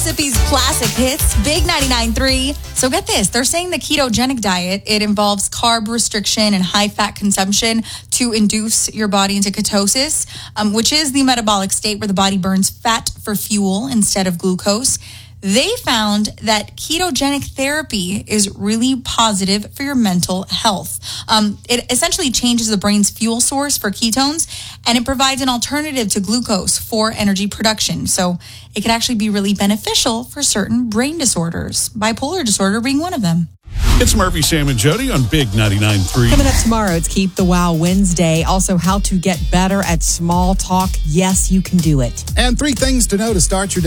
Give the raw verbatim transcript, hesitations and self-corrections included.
Mississippi's classic hits, Big ninety-nine point three. So get this, they're saying the ketogenic diet, it involves carb restriction and high fat consumption to induce your body into ketosis, um, which is the metabolic state where the body burns fat for fuel instead of glucose. They found that ketogenic therapy is really positive for your mental health. Um, it essentially changes the brain's fuel source for ketones, and it provides an alternative to glucose for energy production. So it can actually be really beneficial for certain brain disorders, bipolar disorder being one of them. It's Murphy, Sam, and Jody on Big ninety-nine point three. Coming up tomorrow, it's Keep the Wow Wednesday. Also, how to get better at small talk. Yes, you can do it. And three things to know to start your day.